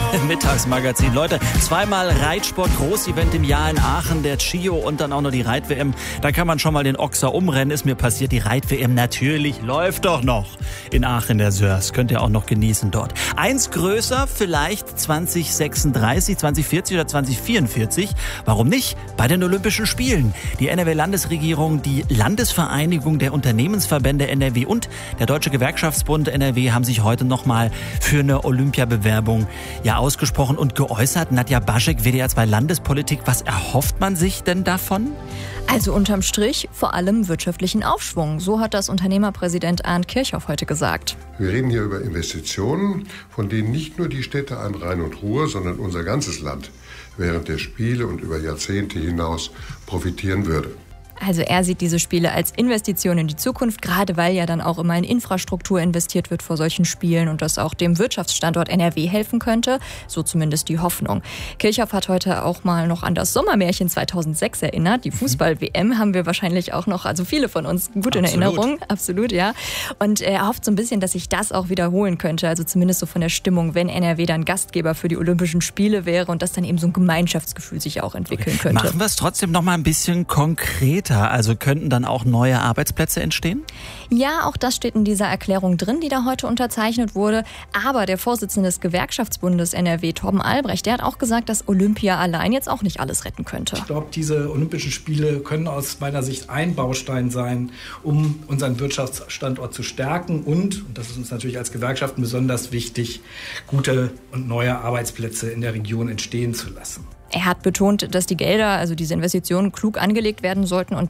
Mittagsmagazin. Leute, zweimal Reitsport, Großevent im Jahr in Aachen, der Chio und dann auch noch die Reit-WM. Da kann man schon mal den Ochser umrennen, ist mir passiert. Die Reit-WM natürlich läuft doch noch in Aachen, der Sörs. Könnt ihr auch noch genießen dort. Eins größer, vielleicht 2036, 2040 oder 2044. Warum nicht? Bei den Olympischen Spielen. Die NRW-Landesregierung, die Landesvereinigung der Unternehmensverbände NRW und der Deutsche Gewerkschaftsbund NRW haben sich heute nochmal für eine Olympiabewerbung ausgesprochen und geäußert. Nadja Baschek, WDR 2 Landespolitik, was erhofft man sich denn davon? Also unterm Strich vor allem wirtschaftlichen Aufschwung. So hat das Unternehmerpräsident Arndt Kirchhoff heute gesagt. Wir reden hier über Investitionen, von denen nicht nur die Städte an Rhein und Ruhr, sondern unser ganzes Land während der Spiele und über Jahrzehnte hinaus profitieren würde. Also er sieht diese Spiele als Investition in die Zukunft, gerade weil ja dann auch immer in Infrastruktur investiert wird vor solchen Spielen und das auch dem Wirtschaftsstandort NRW helfen könnte. So zumindest die Hoffnung. Kirchhoff hat heute auch mal noch an das Sommermärchen 2006 erinnert. Die Fußball-WM haben wir wahrscheinlich auch noch, also viele von uns gut in Erinnerung. Absolut, ja. Und er hofft so ein bisschen, dass sich das auch wiederholen könnte. Also zumindest so von der Stimmung, wenn NRW dann Gastgeber für die Olympischen Spiele wäre und dass dann eben so ein Gemeinschaftsgefühl sich auch entwickeln könnte. Machen wir es trotzdem noch mal ein bisschen konkret. Also könnten dann auch neue Arbeitsplätze entstehen? Ja, auch das steht in dieser Erklärung drin, die da heute unterzeichnet wurde. Aber der Vorsitzende des Gewerkschaftsbundes NRW, Torben Albrecht, der hat auch gesagt, dass Olympia allein jetzt auch nicht alles retten könnte. Ich glaube, diese Olympischen Spiele können aus meiner Sicht ein Baustein sein, um unseren Wirtschaftsstandort zu stärken und das ist uns natürlich als Gewerkschaften besonders wichtig, gute und neue Arbeitsplätze in der Region entstehen zu lassen. Er hat betont, dass die Gelder, also diese Investitionen, klug angelegt werden sollten und